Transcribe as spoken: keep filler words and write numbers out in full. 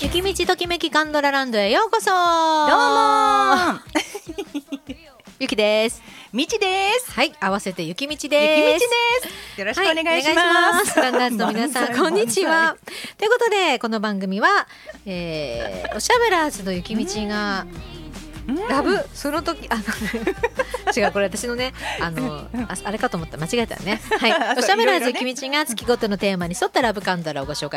雪道ときめきカンドラランドへようこそ。どうもゆきです。 みちです。 はい、合わせてゆきみちゆきです。 みちです。よろしくお願いします。 ランナーズの皆さん、こんにちは。ということで、この番組は、えー、おしゃべらーずのゆきみちが、ラブその時あの違うこれ私のねあの あ, あれかと思った間違えたねはいおしゃべらーずゆきみちが月ごとのテーマに沿ったラブカンドラをご紹介